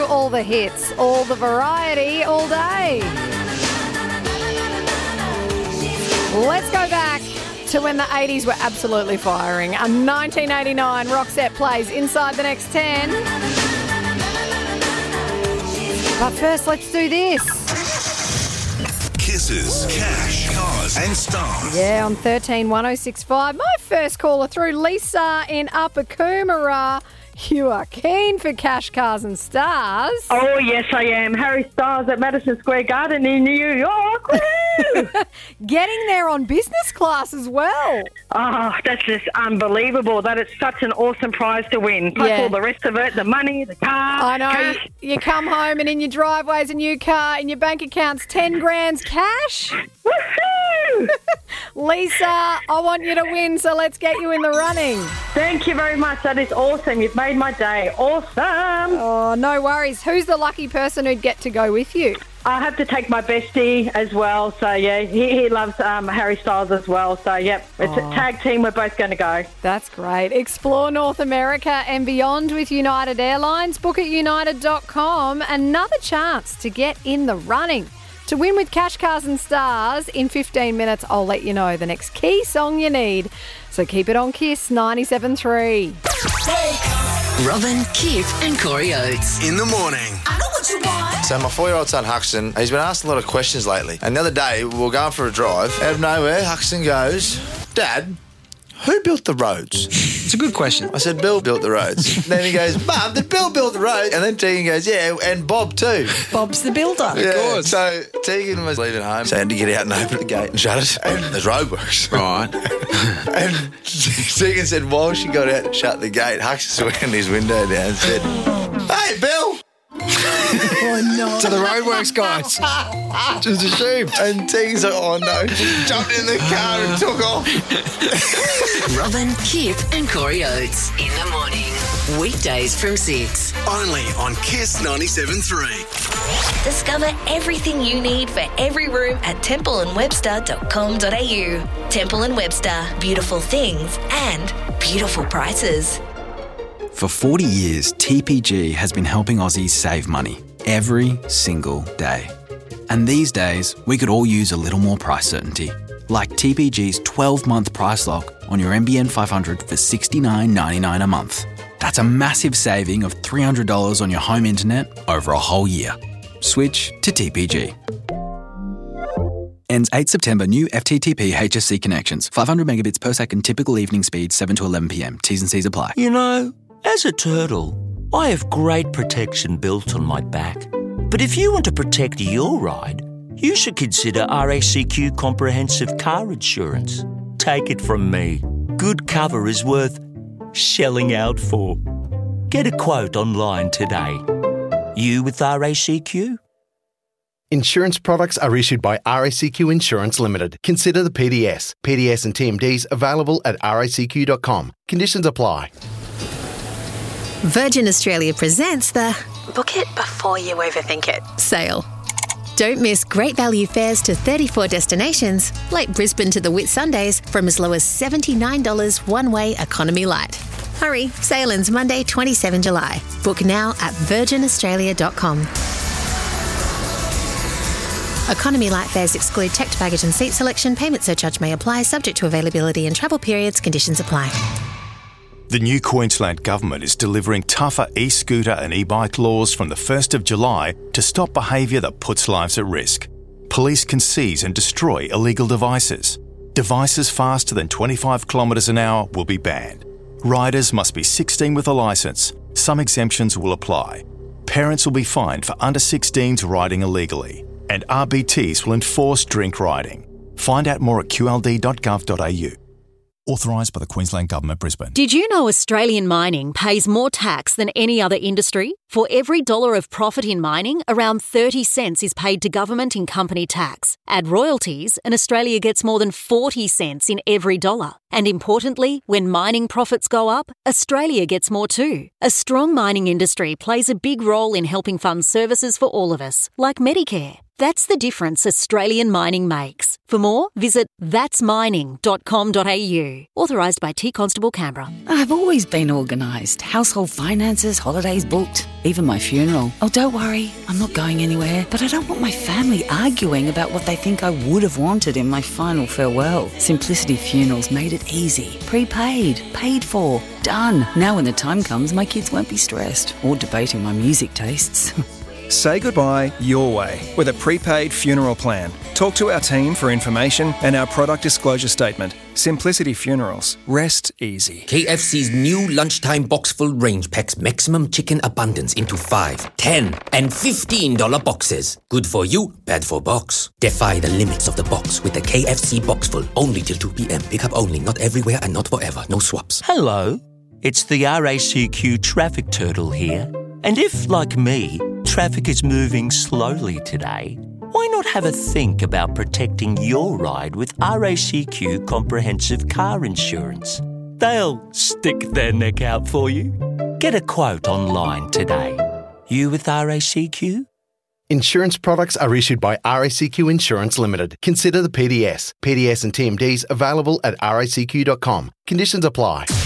all the hits, all the variety, all day. Let's go back to when the 80s were absolutely firing. A 1989 Roxette plays inside the next 10. But first, let's do this. Kisses, cash, cars and stars. Yeah, on 131065. My first caller through, Lisa in Upper Coomera. You are keen for cash, cars and stars. Oh, yes, I am. Harry Styles at Madison Square Garden in New York. Woo! Getting there on business class as well. Oh, that's just unbelievable. That is such an awesome prize to win. Plus all the rest of it, the money, the car. I know. Cash. You come home and in your driveway's a new car, in your bank account's 10 grand cash. Woohoo! Lisa, I want you to win, so let's get you in the running. Thank you very much. That is awesome. You've made my day. Awesome. Oh, no worries. Who's the lucky person who'd get to go with you? I have to take my bestie as well. So, yeah, he loves Harry Styles as well. So, yep, it's a tag team. We're both going to go. That's great. Explore North America and beyond with United Airlines. Book at united.com. Another chance to get in the running. To win with Cash, Cars and Stars, in 15 minutes, I'll let you know the next key song you need. So keep it on Kiss 97.3. Robin, Kip and Corey Oates. In the morning. I know what you want. So my 4-year-old son, Huxton, he's been asked a lot of questions lately. And the other day, we were going for a drive. Out of nowhere, Huxton goes, Dad, who built the roads? It's a good question. I said, Bill built the roads. Then he goes, Mum, did Bill build the road? And then Tegan goes, yeah, and Bob too. Bob's the builder. Yeah. Of course. So Tegan was leaving home, so I had to get out and open the gate and shut it. And there's roadworks. Right. And Tegan said, while she got out and shut the gate, Huxton went his window down and said, Hey, Bill! Oh, no. To the roadworks guys. Just assumed. And Tegan's like, oh no, just jumped in the car and took off. Robin, Kip and Corey Oates. In the morning. Weekdays from 6. Only on Kiss 97.3. Discover everything you need for every room at templeandwebster.com.au. Temple & Webster. Beautiful things and beautiful prices. For 40 years, TPG has been helping Aussies save money every single day. And these days, we could all use a little more price certainty. Like TPG's 12-month price lock on your NBN 500 for $69.99 a month. That's a massive saving of $300 on your home internet over a whole year. Switch to TPG. Ends 8 September. New FTTP HSC connections. 500 megabits per second. Typical evening speed 7 to 11 p.m. T's and C's apply. You know, as a turtle, I have great protection built on my back. But if you want to protect your ride, you should consider RACQ Comprehensive Car Insurance. Take it from me. Good cover is worth shelling out for. Get a quote online today. You with RACQ? Insurance products are issued by RACQ Insurance Limited. Consider the PDS. PDS and TMDs available at racq.com. Conditions apply. Virgin Australia presents the Book It Before You Overthink It sale. Don't miss great value fares to 34 destinations, like Brisbane to the Whitsundays, from as low as $79 one-way economy light. Hurry, sale ends Monday, 27 July. Book now at virginaustralia.com. Economy light fares exclude checked baggage and seat selection. Payment surcharge may apply, subject to availability and travel periods. Conditions apply. The new Queensland Government is delivering tougher e-scooter and e-bike laws from the 1st of July to stop behaviour that puts lives at risk. Police can seize and destroy illegal devices. Devices faster than 25 kilometres an hour will be banned. Riders must be 16 with a licence. Some exemptions will apply. Parents will be fined for under 16s riding illegally. And RBTs will enforce drink riding. Find out more at qld.gov.au. Authorised by the Queensland Government, Brisbane. Did you know Australian mining pays more tax than any other industry? For every dollar of profit in mining, around 30 cents is paid to government in company tax. Add royalties, and Australia gets more than 40 cents in every dollar. And importantly, when mining profits go up, Australia gets more too. A strong mining industry plays a big role in helping fund services for all of us, like Medicare. That's the difference Australian mining makes. For more, visit thatsmining.com.au. Authorised by T Constable Canberra. I've always been organised. Household finances, holidays booked, even my funeral. Oh, don't worry, I'm not going anywhere. But I don't want my family arguing about what they think I would have wanted in my final farewell. Simplicity Funerals made it easy. Prepaid, paid for, done. Now when the time comes, my kids won't be stressed or debating my music tastes. Say goodbye your way with a prepaid funeral plan. Talk to our team for information and our product disclosure statement. Simplicity Funerals. Rest easy. KFC's new lunchtime box full range packs maximum chicken abundance into 5, 10 and $15 boxes. Good for you, bad for box. Defy the limits of the box with the KFC box full. Only till 2 p.m. Pick up only, not everywhere and not forever. No swaps. Hello, it's the RACQ traffic turtle here. And if, like me, traffic is moving slowly today, why not have a think about protecting your ride with RACQ Comprehensive Car Insurance? They'll stick their neck out for you. Get a quote online today. You with RACQ? Insurance products are issued by RACQ Insurance Limited. Consider the PDS. PDS and TMDs available at racq.com. Conditions apply.